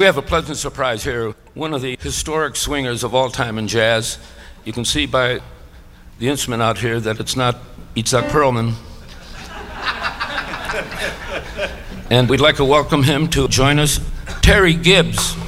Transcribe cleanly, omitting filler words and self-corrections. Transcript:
We have a pleasant surprise here. One of the historic swingers of all time in jazz. You can see by the instrument out here that it's not Itzhak Perlman. And we'd like to welcome him to join us, Terry Gibbs.